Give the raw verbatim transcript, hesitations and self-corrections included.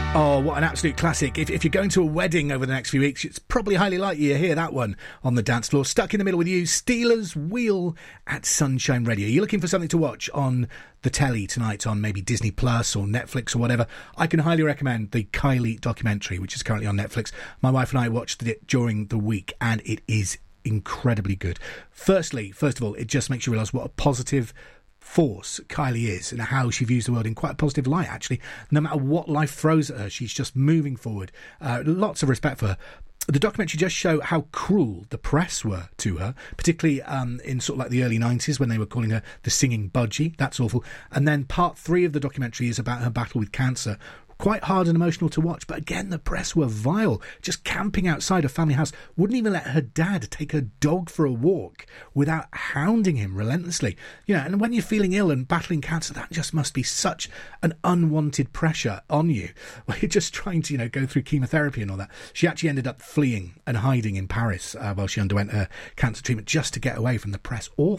Oh, what an absolute classic. If, if you're going to a wedding over the next few weeks, it's probably highly likely you hear that one on the dance floor. Stuck in the middle with you, Steelers Wheel at Sunshine Radio. You're looking for something to watch on the telly tonight on maybe Disney Plus or Netflix or whatever. I can highly recommend the Kylie documentary, which is currently on Netflix. My wife and I watched it during the week, and it is incredibly good. Firstly, first of all, it just makes you realise what a positive force Kylie is and how she views the world in quite a positive light, actually. No matter what life throws at her, she's just moving forward. Uh, lots of respect for her. The documentary just show how cruel the press were to her, particularly um, in sort of like the early nineties when they were calling her the singing budgie. That's awful. And then part three of the documentary is about her battle with cancer. Quite hard and emotional to watch, but again, the press were vile, just camping outside her family house, wouldn't even let her dad take her dog for a walk without hounding him relentlessly. You know, and when you're feeling ill and battling cancer, that just must be such an unwanted pressure on you, where you're just trying to, you know, go through chemotherapy and all that. She actually ended up fleeing and hiding in Paris uh, while she underwent her cancer treatment just to get away from the press. Awful.